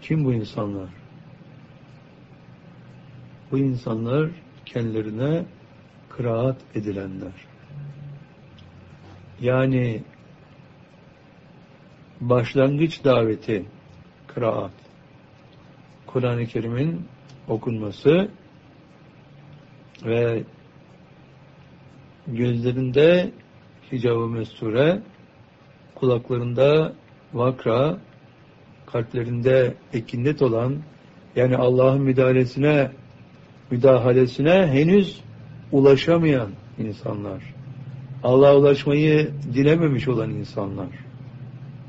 Kim bu insanlar? Bu insanlar kendilerine kıraat edilenler. Yani başlangıç daveti kıraat. Kur'an-ı Kerim'in okunması ve gözlerinde hicab-ı mesture, kulaklarında vakra, kalplerinde ekinnet olan, yani Allah'ın müdahalesine henüz ulaşamayan insanlar. Allah'a ulaşmayı dilememiş olan insanlar.